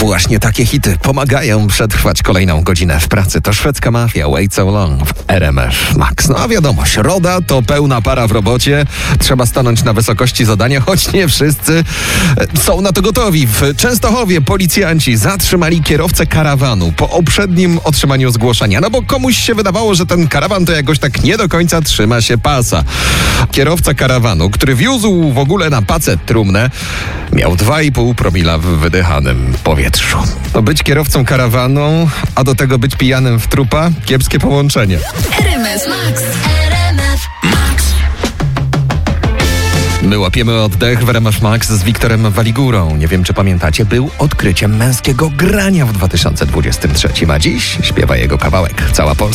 Właśnie takie hity pomagają przetrwać kolejną godzinę w pracy. To szwedzka mafia, Wait So Long w RMF Max. No a wiadomo, środa to pełna para w robocie. Trzeba stanąć na wysokości zadania, choć nie wszyscy są na to gotowi. W Częstochowie policjanci zatrzymali kierowcę karawanu po uprzednim otrzymaniu zgłoszenia. No bo komuś się wydawało, że ten karawan to jakoś tak nie do końca trzyma się pasa. Kierowca karawanu, który wiózł w ogóle na pacet trumnę, miał 2,5 promila w wydychanym powietrzu. No być kierowcą karawanu, a do tego być pijanym w trupa? Kiepskie połączenie. RMF Max. RMF Max. My łapiemy oddech w RMF Max z Wiktorem Waligurą. Nie wiem, czy pamiętacie, był odkryciem męskiego grania w 2023, a dziś śpiewa jego kawałek Cała Polska.